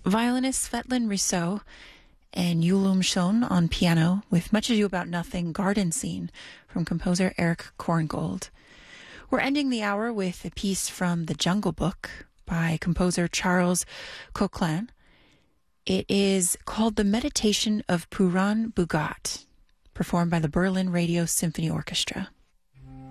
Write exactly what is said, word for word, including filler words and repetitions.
violinist Svetlin Rousseau and Yulum Shon on piano with Much Ado About Nothing Garden Scene from composer Eric Korngold. We're ending the hour with a piece from The Jungle Book by composer Charles Coquelin. It is called The Meditation of Purun Bhagat, performed by the Berlin Radio Symphony Orchestra.